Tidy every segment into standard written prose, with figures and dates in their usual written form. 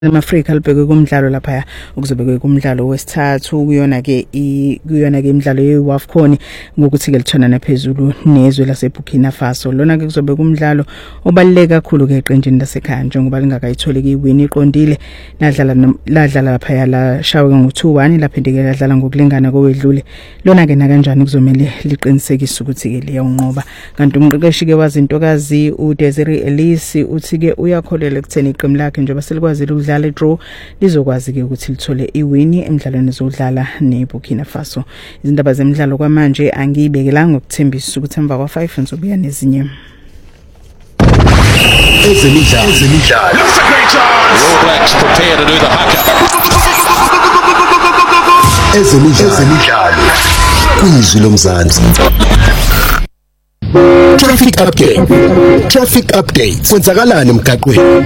Afrika libheke kumdlalo lapha okuzobekwe kumdlalo wesithathu kuyona ke imidlalo yeWAFCON ngokuthi ke lithona naphezulu nezwe laseBurkina Faso. Lona ke kuzobe kumdlalo obaluleke kakhulu ke eqenjini lasekhaya njengoba lingakayitholi ke iwini iqondile ladlala lapha la shawe ngo2-1 laphinde ke ladlala ngokulingana kowedlule. Lona ke na kanjani kuzomela liqinisekise ukuthi ke liyawunqoba. Kanti umqeqeshi ke wazintokazi uDesiree Elise uthi ke uyakholela ekutheni iqembu lakhe njengoba selikwazile ukudlala draw lizokwazi ke ukuthi lithole iwini emidlalweni zodlala neBurkina Faso. Izindaba zemidlalo kwamanje angiyibekelanga ukuthembisa ukuthi emva kwa5 ngizobuya nezinye. Ezemidlalo. All Blacks prepare to do the haka. Ezemidlalo. Kwizwi lomzansi. Traffic update. Kwenzakalani emgaqweni?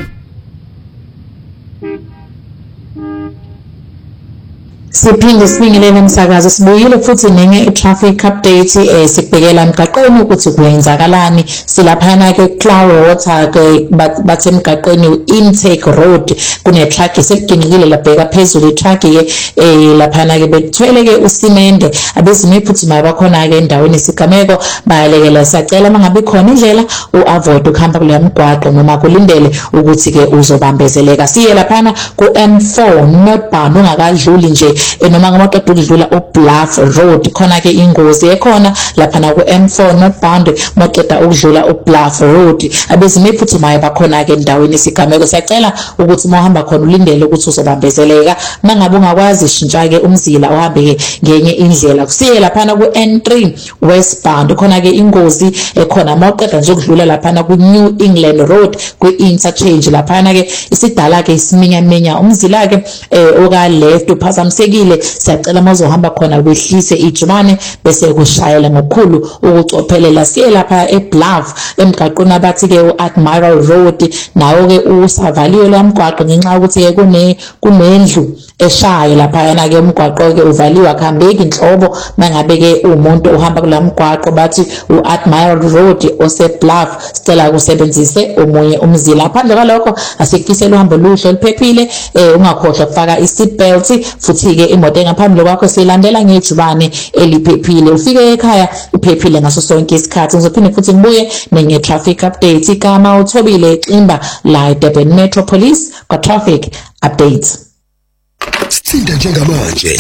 Siphinde sibingelele umsakazo sibuyile futhi nenye traffic update sikubhekela emgaqweni ukuthi kuyenzakalani silaphana ke Cloudwater ke bathe emgaqweni intake road kune truck eseligingikile labheka phezulu truck ke laphana ke bethwele ke usimende abezimo iphuthuma bakhona ke endaweni isigameko bayalekela siyacela mangabe khona indlela uavoid ukuhamba kule mgwaqo noma kulindele ukuthi ke uzobambezeleka siye laphana ku M4 northbound ungakadluli nje noma ngamadoda ukudlula uBluff Road khona ke ingozi ekhona lapha na ku M4 northbound moqeda ukudlula uBluff Road abezimo ephuthumayo bakhona ke endaweni isigameko siyacela ukuthi mohamba khona ulindele ukuthi uzobambezeleka mangabe ungakwazi shintsha ke umzila uhambe ngenye indlela kusiye lapha na ku N3 westbound khona ke ingozi ekhona moqeda nje ukudlula lapha na ku New England Road ku interchange lapha na ke isidala ke isiminyaminya umzila ke oka left uphazamiseke siyacela mazohamba khona kwehlise ijumane bese kushayela ngokukhulu ukucophelela siye lapha eBluff emgaqweni abathi ke uAdmiral Road nawo ke usavaliwe lamgwaqo ngenxa ukuthi ke kunendlu eshaye lapha yana ke umgwaqo ke uvaliwe akuhambeki inhlobo mangabe ke umuntu uhamba kulamgwaqo bathi uAdmiral Road oseBluff sicela kusebenzise omunye umzila ngaphandle kwalokho asikisela uhambo luhle liphephile ungakhohlwa ukufaka iseatbelt futhi ke imoto engaphambi kwakho silandela ngejubane eliphephile ufike ekhaya uphephile ngaso sonke isikhathi ngizophinde futhi ngibuye nenye traffic update igama uThobile Ximba la Durban Metropolis kwa traffic update. Sithinda njengamanje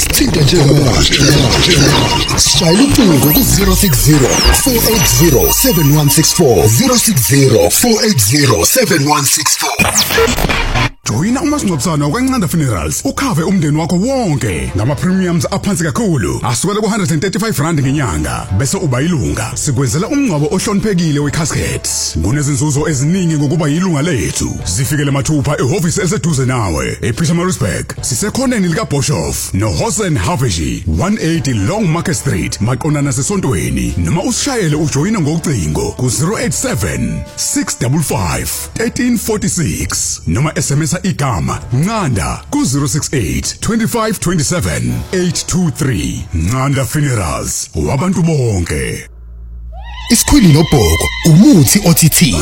Shayela ucingo ku 060 480 7164 060 480 7164. Joina umasingcwabisana wakwaNcanda Funerals ukhave umndeni wakho wonke ngama premiums aphansi kakhulu asukela ku 135 rand ngenyanga bese uba yilunga sikwenzela umngcwabo ohloniphekile wecasket kunezinzuzo eziningi ngokuba yilunga lethu zifikele mathupha ehhovisi eliseduze nawe ePietermaritzburg sisekhoneni lika Boshoff no Hosen Haveji 180 Long Market Street maqondana sesontweni noma usishayele ujoyina ngocingo ku 087 655 1346 noma SMS igama Ncanda ku 068 25 27 823 Ncanda Funerals wabantu bonke. Isikhwili nobhoko umuthi OTT.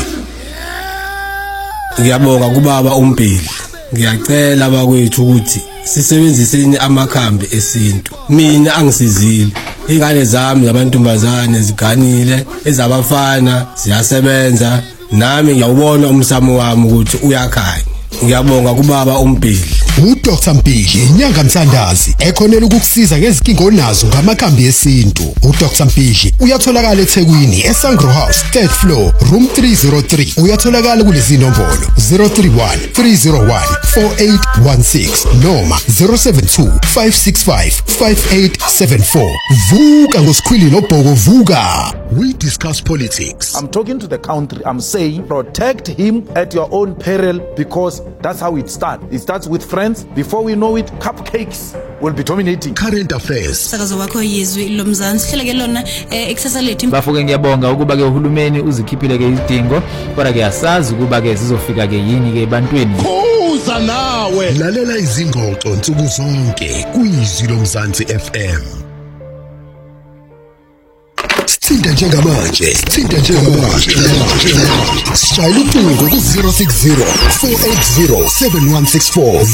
Ngiyabonga kubaba uMpili. Ngiyacela bakwethu ukuthi sisebenziseni amakhambi esintu. Mina angisizile. Ingane zami zabantombazane ziganile, ezabafana ziyasebenza. Nami ngiyawubona umsamo wami ukuthi uyakhanya. Ngiyabonga kubaba uMpili. uDr Mpili inyanga Mthandazi ekhonela ukukusiza ngezinkingo onazo ngamakhambi esintu. uDr Mpili uyatholakala eThekwini eSangro House 3rd floor room 303. uyatholakala kulezi nombolo 031 301 4816 noma 072 565 5874. Vuka ngosikhwili nobhoko vuka. We discuss politics. I'm talking to the country. I'm saying protect him at your own peril because that's how it starts. It starts with friends. Before we know it, cupcakes will be dominating. Current affairs. Sakazo wakho yizwi lomzansi hleleke lona eksasa lethu. Bafuke ngiyabonga ukuba ke uhulumeni uzikhiphile ke izidingo kodwa ke asazi ukuba ke zizofika ke yini ke ebantwini. Uza nawe. Lalela izingxoxo nsuku zonke kuyizwi lomzansi FM. Thinta njengamanje. Shayela ucingo ku 060 480 7164.